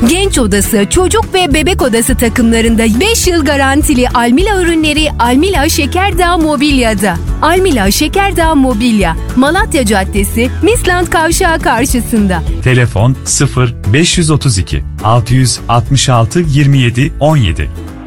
Genç odası, çocuk ve bebek odası takımlarında 5 yıl garantili Almila ürünleri Almila Şekerdağ Mobilya'da. Almila Şekerdağ Mobilya, Malatya Caddesi, Misland Kavşağı karşısında. Telefon 0 532 666 27 17.